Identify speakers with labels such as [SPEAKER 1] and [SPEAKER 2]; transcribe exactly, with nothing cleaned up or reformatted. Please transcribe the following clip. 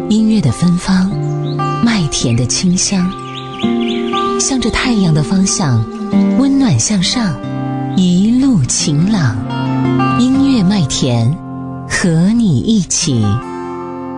[SPEAKER 1] 音乐的芬芳，麦田的清香，向着太阳的方向，温暖向上，一路晴朗。音乐麦田，和你一起